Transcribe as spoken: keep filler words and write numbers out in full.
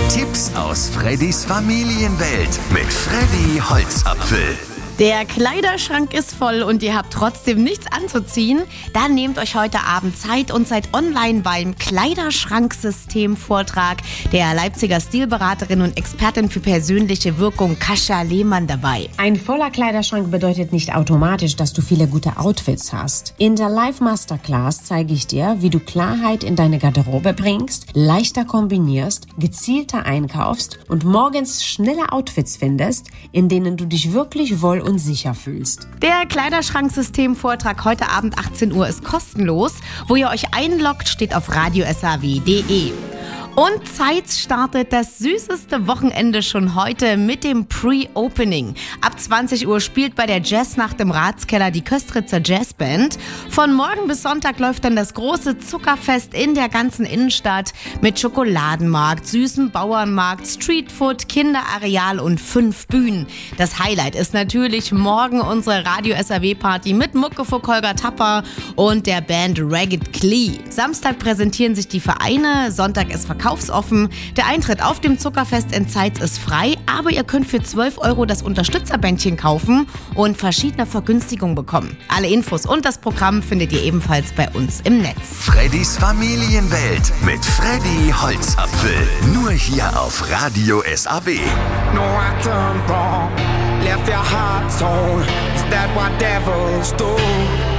Tipps aus Freddys Familienwelt mit Freddy Holzapfel. Der Kleiderschrank ist voll und ihr habt trotzdem nichts anzuziehen? Dann nehmt euch heute Abend Zeit und seid online beim Kleiderschranksystem-Vortrag der Leipziger Stilberaterin und Expertin für persönliche Wirkung Kasia Lehmann dabei. Ein voller Kleiderschrank bedeutet nicht automatisch, dass du viele gute Outfits hast. In der Live Masterclass zeige ich dir, wie du Klarheit in deine Garderobe bringst, leichter kombinierst, gezielter einkaufst und morgens schnelle Outfits findest, in denen du dich wirklich wohl und sicher fühlst. Der Kleiderschranksystem-Vortrag heute Abend achtzehn Uhr ist kostenlos. Wo ihr euch einloggt, steht auf radio s a w punkt de. Und Zeitz startet das süßeste Wochenende schon heute mit dem Pre-Opening. Ab zwanzig Uhr spielt bei der Jazznacht im Ratskeller die Köstritzer Jazzband. Von morgen bis Sonntag läuft dann das große Zuckerfest in der ganzen Innenstadt mit Schokoladenmarkt, süßem Bauernmarkt, Streetfood, Kinderareal und fünf Bühnen. Das Highlight ist natürlich morgen unsere Radio-S A W-Party mit Muckefuck Holger Tapper und der Band Ragged Clee. Samstag präsentieren sich die Vereine, Sonntag ist verkaufsoffen. Der Eintritt auf dem Zuckerfest in Zeitz ist frei, aber ihr könnt für zwölf Euro das Unterstützerbändchen kaufen und verschiedene Vergünstigungen bekommen. Alle Infos und das Programm findet ihr ebenfalls bei uns im Netz. Freddys Familienwelt mit Freddy Holzapfel. Nur hier auf Radio S A W. No, I turned wrong, left your heart torn. Is that what devils do?